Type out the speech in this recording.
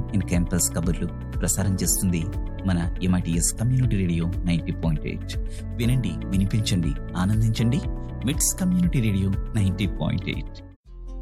In campus కబుర్లు ప్రసారం చేస్తుంది మన MITS కమ్యూనిటీ రేడియో 90.8. వినండి, వినిపించండి, ఆనందించండి. మిట్స్ కమ్యూనిటీ రేడియో 90.8.